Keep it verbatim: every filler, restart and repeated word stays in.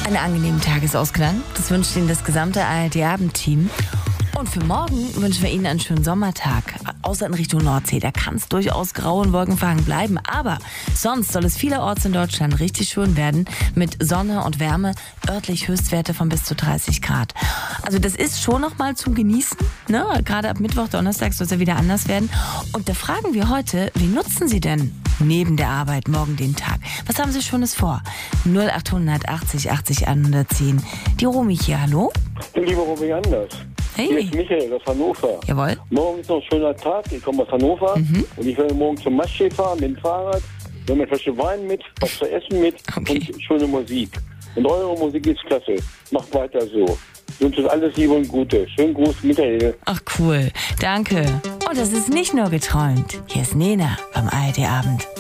Einen angenehmen Tagesausklang. Das wünscht Ihnen das gesamte A R D-Abendteam. Und für morgen wünschen wir Ihnen einen schönen Sommertag. Außer in Richtung Nordsee, da kann es durchaus grau und wolkenverhangen bleiben. Aber sonst soll es vielerorts in Deutschland richtig schön werden. Mit Sonne und Wärme, örtlich Höchstwerte von bis zu dreißig Grad. Also das ist schon noch mal zum Genießen. Ne? Gerade ab Mittwoch, Donnerstag soll es ja wieder anders werden. Und da fragen wir heute, wie nutzen Sie denn neben der Arbeit morgen den Tag? Was haben Sie Schönes vor? null acht achtzig achtzig hundertzehn. Die Romy hier, hallo? Liebe Romy Anders. Hey. Hier ist Michael aus Hannover. Jawohl. Morgen ist noch ein schöner Tag. Ich komme aus Hannover Mhm. und ich werde morgen zum Maschsee fahren mit dem Fahrrad. Wir haben eine Flasche Wein mit, was zu essen mit Okay. und schöne Musik. Und eure Musik ist klasse. Macht weiter so. Ich wünsche euch alles Liebe und Gute. Schönen Gruß, Michael. Ach cool, danke. Und es ist nicht nur geträumt. Hier ist Nena beim A R D-Abend.